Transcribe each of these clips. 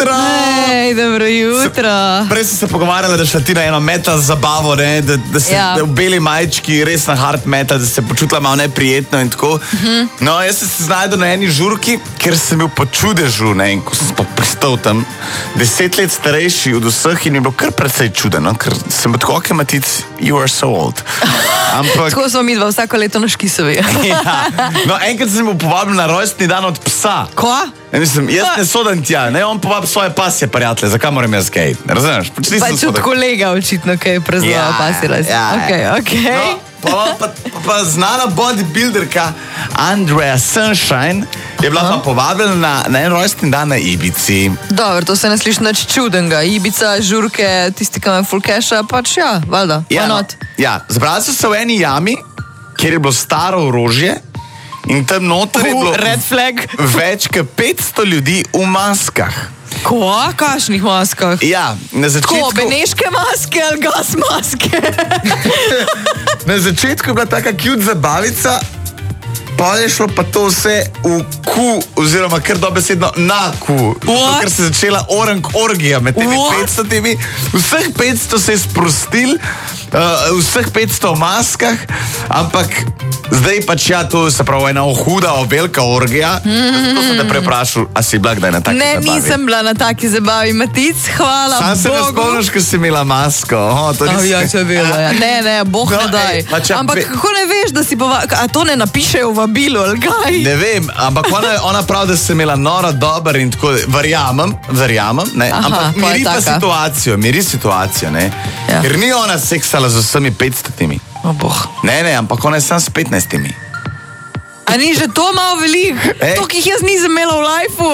jutro! Hej, dobro jutro. Prej sem se pogovarjala, da šla ti na eno metal zabavo, ne? Da si v beli majčki res na hard metal, da se počutila malo neprijetno in tako. No, jaz sem se znajdel na eni žurki, ker sem bil po čudežu, ne? In ko sem pristal tam 10 let starejši od vseh in je bilo kar precej čudeno, ker sem bil tako, okay, Matic, you are so old. Ampak... Tako smo mi dva vsako leto na Škisovi. Ja. No, enkrat sem bil povabljen na rojstni dan od psa. Ko? Mislim, jaz ne sodam tja, ne, on povabi svoje pasje prijatelje, zakaj moram jaz gej, razumeš? Pa čut kolega očitno, kaj je prezvala pasje različno. Okay. No, pa znana bodybuilderka Andrea Sunshine je bila pa povabljena na en rojstni dan na Ibici. Dobro, to se ne sliši nič čudenega. Ibica, žurke, tisti, ki imajo full casha, pač ja, valjda, why not? Ja, zbrali so se v eni jami, kjer je bilo staro orožje in tam noter je bilo red flag. Več kot 500 ljudi v maskah. Ko? Kašnih maskah? Ja, na začetku... Ko, beneške maske ali gas maske? Na začetku je bila taka cute zabavica, pa je šlo pa to vse v ku, oziroma kar dobesedno na ku. Ker se je začela orgija med temi 500-timi. Vseh 500 se je sprostil, vseh 500 v maskah, ampak zdaj pač ja, to se pravi ena huda, velika orgija. Zato sem te preprašal, a si bila kdaj na taki zabavi? Ne, nisem bila na taki zabavi, Matic, hvala Bogu. Sam se ne spomniš, ko si imela masko. Ja, če bila, ja. Ne, Bog ne daj. Ampak kako ne veš, da si a to ne napišejo v vabilu, ali kaj? Ne vem, ampak ona pravi, da si imela noro dober in tako, verjamem, ne, ampak miri situacijo, ne. Ker ni ona seksala z vsemi 500-timi. O boh. Ne, ampak ona je sam s 15-timi. A ni že to malo velik? To, ki jih jaz nisem imela v lifeu.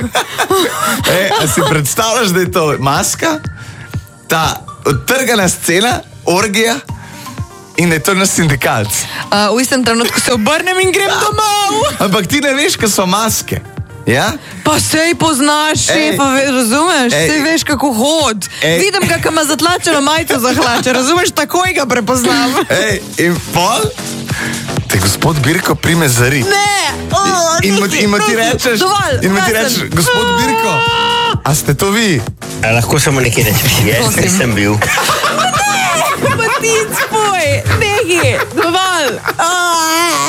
A si predstavljaš, da je to maska, ta odtrgana scena, orgija, in da je to naš sindikalc. V istem trenutku se obrnem in grem domov. Ampak ti ne veš, kaj so maske. Ja? Pa sej poznaš šefa, razumeš? Sej veš, kako hod. Vidim ga, ko ima zatlačeno majico za hlače, razumeš? Takoj ga prepoznam. In pol te gospod Birko prime zari. Ne! In mu ti rečeš, gospod Birko, a ste to vi? Lahko samo nekaj rečeš, jaz nisem bil. Ne, Matic, poj, nehi, dovolj.